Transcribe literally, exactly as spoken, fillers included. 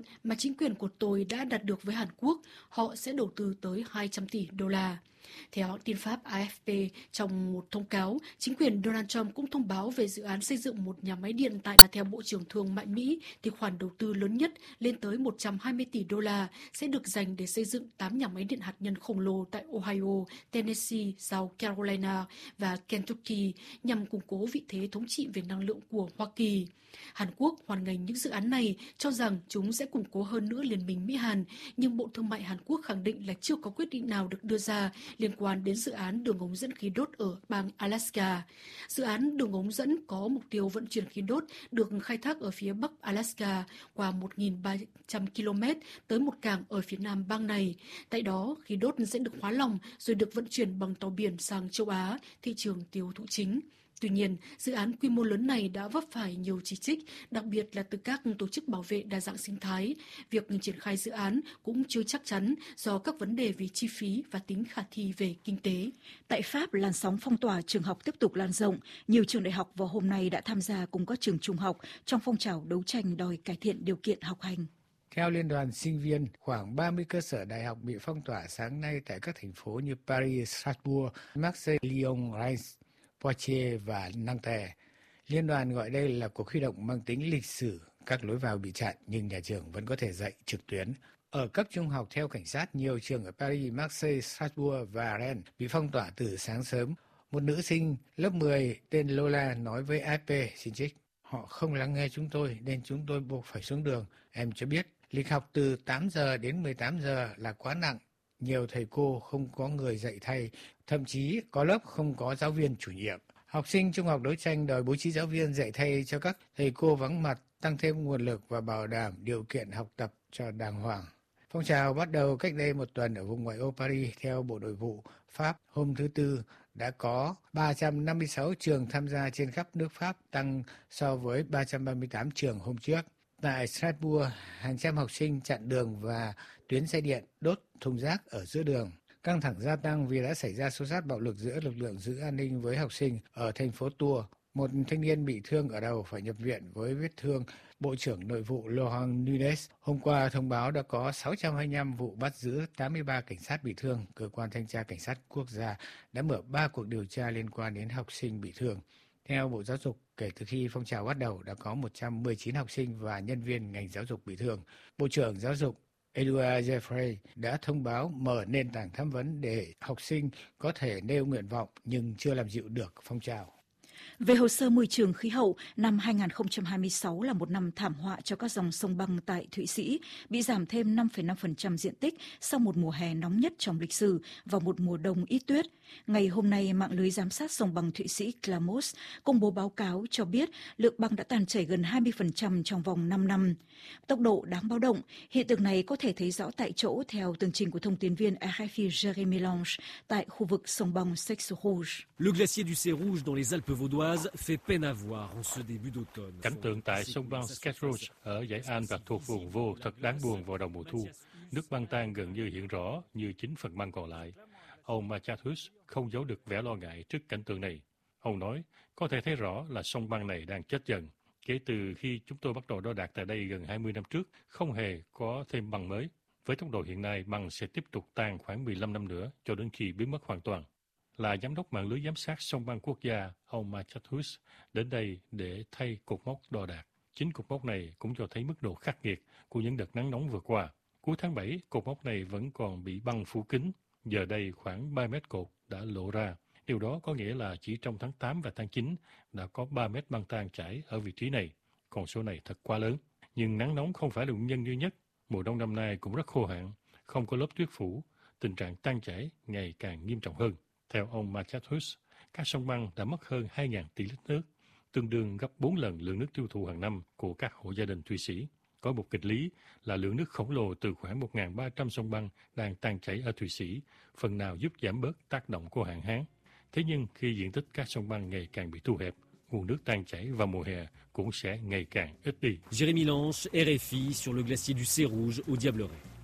mà chính quyền của tôi đã đạt được với Hàn Quốc, họ sẽ đầu tư tới hai trăm tỷ đô la. Theo tin Pháp a ép pê, trong một thông cáo, chính quyền Donald Trump cũng thông báo về dự án xây dựng một nhà máy điện tại theo Bộ trưởng Thương mại Mỹ, thì khoản đầu tư lớn nhất lên tới một trăm hai mươi tỷ đô la sẽ được dành để xây dựng tám nhà máy điện hạt nhân khổng lồ tại Ohio, Tennessee, South Carolina và Kentucky nhằm củng cố vị thế thống trị về năng lượng của Hoa Kỳ. Hàn Quốc hoan nghênh những dự án này, cho rằng chúng sẽ củng cố hơn nữa liên minh Mỹ-Hàn, nhưng Bộ Thương mại Hàn Quốc khẳng định là chưa có quyết định nào được đưa ra liên quan đến dự án đường ống dẫn khí đốt ở bang Alaska. Dự án đường ống dẫn có mục tiêu vận chuyển khí đốt được khai thác ở phía bắc Alaska qua một nghìn ba trăm ki lô mét tới một cảng ở phía nam bang này. Tại đó, khí đốt sẽ được hóa lỏng rồi được vận chuyển bằng tàu biển sang châu Á, thị trường tiêu thụ chính. Tuy nhiên, dự án quy mô lớn này đã vấp phải nhiều chỉ trích, đặc biệt là từ các tổ chức bảo vệ đa dạng sinh thái. Việc triển khai dự án cũng chưa chắc chắn do các vấn đề về chi phí và tính khả thi về kinh tế. Tại Pháp, làn sóng phong tỏa trường học tiếp tục lan rộng. Nhiều trường đại học vào hôm nay đã tham gia cùng các trường trung học trong phong trào đấu tranh đòi cải thiện điều kiện học hành. Theo Liên đoàn Sinh viên, khoảng ba mươi cơ sở đại học bị phong tỏa sáng nay tại các thành phố như Paris, Strasbourg, Marseille, Lyon, Reims, Poitiers và Nantes. Liên đoàn gọi đây là cuộc huy động mang tính lịch sử, các lối vào bị chặn nhưng nhà trường vẫn có thể dạy trực tuyến. Ở cấp trung học, theo cảnh sát, nhiều trường ở Paris, Marseille, Strasbourg và Rennes bị phong tỏa từ sáng sớm. Một nữ sinh lớp mười tên Lola nói với a ép pê xin trích: "Họ không lắng nghe chúng tôi nên chúng tôi buộc phải xuống đường. Em cho biết, lịch học từ tám giờ đến mười tám giờ là quá nặng. Nhiều thầy cô không có người dạy thay, thậm chí có lớp không có giáo viên chủ nhiệm." Học sinh trung học đấu tranh đòi bố trí giáo viên dạy thay cho các thầy cô vắng mặt, tăng thêm nguồn lực và bảo đảm điều kiện học tập cho đàng hoàng. Phong trào bắt đầu cách đây một tuần ở vùng ngoại ô Paris. Theo Bộ Nội vụ Pháp, hôm thứ Tư đã có ba trăm năm mươi sáu trường tham gia trên khắp nước Pháp, tăng so với ba trăm ba mươi tám trường hôm trước. Tại Strasbourg, hàng trăm học sinh chặn đường và tuyến xe điện, đốt thùng rác ở giữa đường. Căng thẳng gia tăng vì đã xảy ra xô xát bạo lực giữa lực lượng giữ an ninh với học sinh ở thành phố Tours. Một thanh niên bị thương ở đầu phải nhập viện với vết thương. Bộ trưởng Nội vụ Laurent Nunez hôm qua thông báo đã có sáu trăm hai mươi lăm vụ bắt giữ, tám mươi ba cảnh sát bị thương. Cơ quan thanh tra cảnh sát quốc gia đã mở ba cuộc điều tra liên quan đến học sinh bị thương. Theo Bộ Giáo dục, kể từ khi phong trào bắt đầu đã có một trăm mười chín học sinh và nhân viên ngành giáo dục bị thương. Bộ trưởng Giáo dục Edouard Jeffrey đã thông báo mở nền tảng tham vấn để học sinh có thể nêu nguyện vọng nhưng chưa làm dịu được phong trào. Về hồ sơ môi trường khí hậu, năm hai không hai sáu là một năm thảm họa cho các dòng sông băng tại Thụy Sĩ, bị giảm thêm năm phẩy năm phần trăm diện tích sau một mùa hè nóng nhất trong lịch sử và một mùa đông ít tuyết. Ngày hôm nay, mạng lưới giám sát sông băng Thụy Sĩ Clamos công bố báo cáo cho biết lượng băng đã tan chảy gần hai mươi phần trăm trong vòng năm năm. Tốc độ đáng báo động, hiện tượng này có thể thấy rõ tại chỗ theo tường trình của thông tin viên a ép pê Jérémy Lange tại khu vực sông băng Sexe Rouge. Le glacier du Sexe Rouge dans les Alpes vaudoises fait peine à voir en ce début d'automne. Cảnh tượng tại sông băng Sexe Rouge ở dãy Alpes thuộc vùng Vaud thật đáng buồn vào đầu mùa thu. Nước băng tan gần như hiện rõ như chính phần băng còn lại. Ông Machathus không giấu được vẻ lo ngại trước cảnh tượng này. Ông nói, có thể thấy rõ là sông băng này đang chết dần. Kể từ khi chúng tôi bắt đầu đo đạc tại đây gần hai mươi năm trước, không hề có thêm băng mới. Với tốc độ hiện nay, băng sẽ tiếp tục tan khoảng mười lăm năm nữa cho đến khi biến mất hoàn toàn. Là giám đốc mạng lưới giám sát sông băng quốc gia, ông Machathus đến đây để thay cột mốc đo đạc. Chính cột mốc này cũng cho thấy mức độ khắc nghiệt của những đợt nắng nóng vừa qua. Cuối tháng bảy, cột mốc này vẫn còn bị băng phủ kín. Giờ đây khoảng ba mét cột đã lộ ra. Điều đó có nghĩa là chỉ trong tháng tám và tháng chín đã có ba mét băng tan chảy ở vị trí này. Con số này thật quá lớn. Nhưng nắng nóng không phải là nguyên nhân duy nhất. Mùa đông năm nay cũng rất khô hạn, không có lớp tuyết phủ. Tình trạng tan chảy ngày càng nghiêm trọng hơn. Theo ông Machathus, các sông băng đã mất hơn hai nghìn tỷ lít nước, tương đương gấp bốn lần lượng nước tiêu thụ hàng năm của các hộ gia đình Thụy Sĩ. Có một nghịch lý là lượng nước khổng lồ từ khoảng một nghìn ba trăm sông băng đang tan chảy ở Thụy Sĩ, phần nào giúp giảm bớt tác động của hạn hán. Thế nhưng khi diện tích các sông băng ngày càng bị thu hẹp, nguồn nước tan chảy vào mùa hè cũng sẽ ngày càng ít đi. Jérémy Lange, R F I, sur le glacier du Sexe Rouge au Diableret.